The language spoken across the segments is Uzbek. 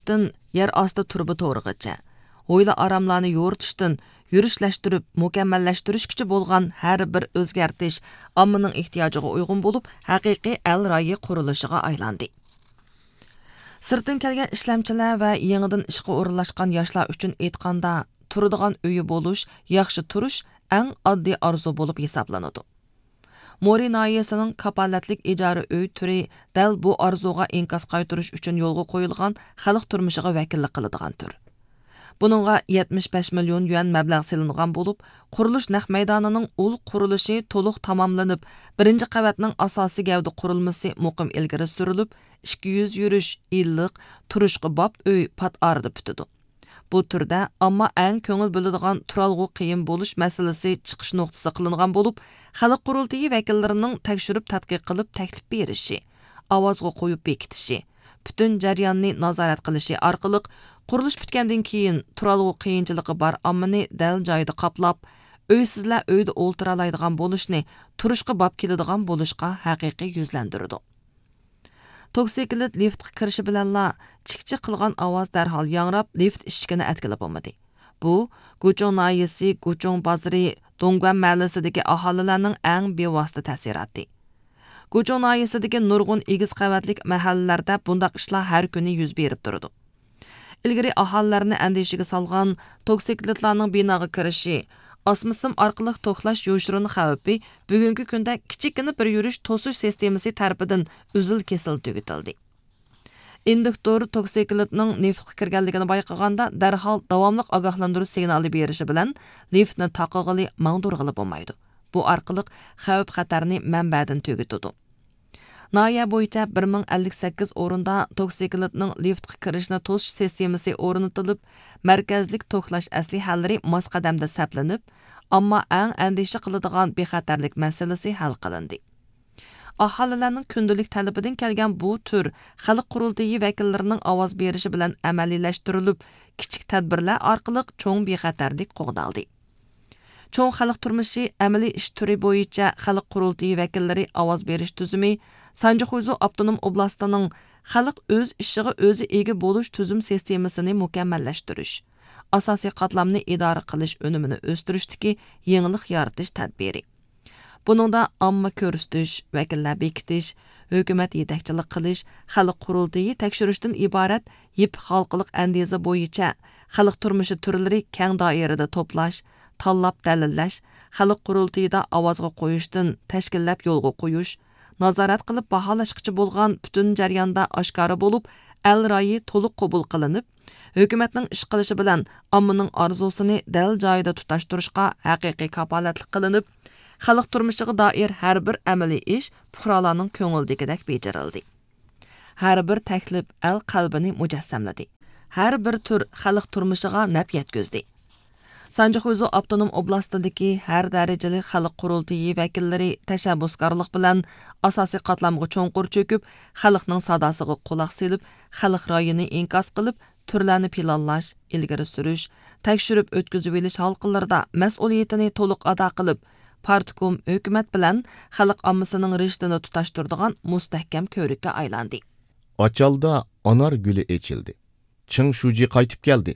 yer astı turba to'rig'icha, o'yla aramlarni yo'ritishdan yurishləştirib, mukammalləştirishkichi bo'lgan har bir o'zgartish ommaning ehtiyojiga uyg'un bo'lib, haqiqiy el rayi qurilishiga aylandi. Sirtdan kelgan ishlamchilar va yangidan ishga o'rinlashgan yoshlar uchun aytganda, turadigan uyi bo'lish, yaxshi turish eng oddiy orzu bo'lib hisoblanadi. Mori nahiyasining kapolatlik ijara uy turi dal bu orzuga inkas qaytarish uchun yo'lga qo'yilgan xalq turmushiga vakillik qiladigan tur. Buningga 75 million yuan mablag' silingan bo'lib, qurilish naq maydonining ul qurilishi to'liq tamomlanib, birinchi qavatning asosiy gavda qurilmasi muqim ilgari surilib, 200 yurish, illiq, turishqa bob uy pat arida bitidi. Bu turda ammo eng ko'ngil bo'ladigan turalg'u qiyin bo'lish masalasi chiqish nuqtasi qilingan bo'lib, xalq qurultiyi vakillarining tekshirib tadqiq qilib taklif berishi, ovozga qo'yib bekitishi, butun jarayonni nazorat qilishi orqali qurilish bitgandan keyin turalg'u qiyinchiligi bor ommani dal joyida qoplab, uysizlar uyda o'ltira oladigan bo'lishni, turishga bob keladigan bo'lishga haqiqiy yuzlantirdi. Toksiklit liftga kirishi bilanla chikchi qilgan ovoz darhol yangrab lift eshigini atkilib olmadi. Bu Guchong nahiyasi, Guchong bozori, Dongguan mahallasidagi aholilarning eng bevosita ta'siroti. Guchong nahiyasidagi nurg'un egiz qavatlik mahallalarda bundaq ishlar har kuni yuz berib turadi. Ilgari aholilarni andishiga solgan toksiklitlarning binoga kirishi, osmisim orqali to'xlash yo'shirini xavfi bugungi kunda kichikina bir yurish to'sish sistemasi tarafidan uzil-kesil tugatildi. Induktor toksiklitning neftga kirganligini bayqaganda darhol davomli ogohlantirish signali berishi bilan liftni taqig'ili mangdurg'ili bo'lmaydi. Bu orqali xavf xatarni manbadan tugatadi. Nahiya bo'yicha 1058 o'rinda toksiklitning liftga kirishni to'sish sistemasi o'rnatilib, markazlik to'xlash aslihallari mos qadamda saplanib, ammo eng andisha qiladigan bexatarlik masalasi hal qilindi. Aholilarning kundalik talabidan kelgan bu tur xalq qurultiyi vakillarining ovoz berishi bilan amaliylashtirilib, kichik tadbirlar orqali cho'ng bexatarlik qo'g'daldi. Cho'ng xalq turmushi amaliy ish turi bo'yicha xalq qurultiyi vakillari ovoz berish tuzumi Sanjixuzu Avtonom oblastining xalq o'z ishiga o'zi ega bo'lish tuzum sistemasini mukammallashtirish, asosiy qatlamni idora qilish unumini o'stirishdagi yangilik yaratish tadbiri. Buningda omma ko'rsatish, vakillar bekitish, hukumat yetakchilik qilish, xalq qurultiyi tekshirishdan iborat yip xalqlik andiza bo'yicha xalq turmushi turlari keng doirada to'plash, tanlab dalillash, xalq qurultiyida ovozga qo'yishdan tashkillab yo'lga qo'yish, nazorat qilib baholashqıcı bo'lgan butun jarayonda oshkora bo'lib, el rayi to'liq qabul qilinib, hukumatning ish qilishi bilan ommaning orzusini dal joyida tutashtirishga haqiqiy kapolatlik qilinib, xalq turmushiga doir har bir amaliy ish fuqarolarning ko'ngildagidek bejirildi. Har bir taklif el qalbini mujassamladi. Har bir tur xalq turmushiga naf yetkazdi. Sanjixuzu Avtonom oblastidagi har darajali xalq qurultiyi vakillari tashabbuskorlik bilan asosiy qatlamga cho'nqur cho'kib, xalqning sadosiga quloq selib, xalq rayini inkos qilib, turlarni planlash, ilgari surish, tekshirib o'tkazib olish halqalarida mas'uliyatini to'liq ado qilib, partkom hukumat bilan xalq ommasining rishtini tutashtiradigan mustahkam ko'rikka aylandi. Ochalda anar guli echildi. Ching Shuji qaytib keldi.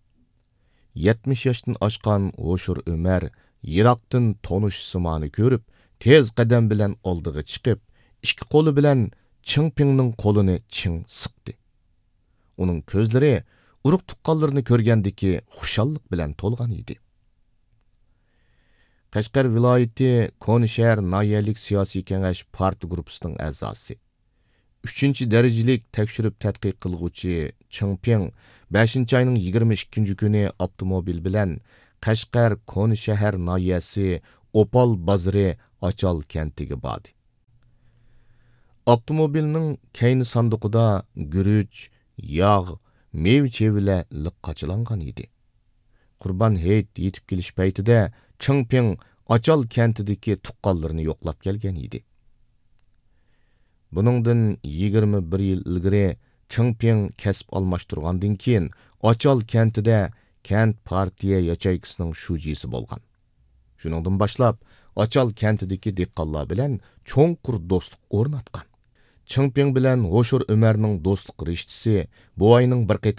70 yoshdan oshgan Hoshur Ömer yiroqdan tonish simoni ko'rib, tez qadam bilan oldiga chiqib, ikki qo'li bilan Chingpingning qo'lini ching siqdi. Uning ko'zlari urug' tuqqanlarini ko'rgandiki xushallik bilan to'lgan edi. Qashqar viloyati Konishar noyalik siyosiy kengash parti gruppasining a'zosi. 3-darajalik tekshirib tadqiq qilguvchi Chingping 5-ayning 22 kuni avtomobil bilan Qashqar Konishahar noyasi Opal bozori Ochal kentiga bordi. Avtomobilning kayni sanduqida guruch, yog', meva-chevalar liq qochilangan edi. Qurban hayit yetib kelish paytida Chingping Ochal kentidagi tuqqanlarini yo'qlab kelgan edi. Buningdan 21 yil ilgari Chingping kasb almashtirgandan keyin Ochal kentida kent partiya yachaykisining shujisi bo'lgan. Shuningdan boshlab Ochal kentidagi dehqonlar bilan cho'nqur do'stlik o'rnatgan. Чыңпиң bilan Ошур Ömerning do'stlik rishtisi bu ayning bir